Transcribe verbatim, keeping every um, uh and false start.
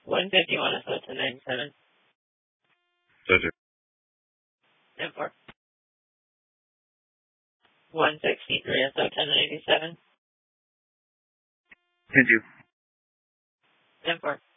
one fifty-one S O ten ninety-seven. Roger. ten four. one sixty-three S O ten ninety-seven. Thank you. ten four.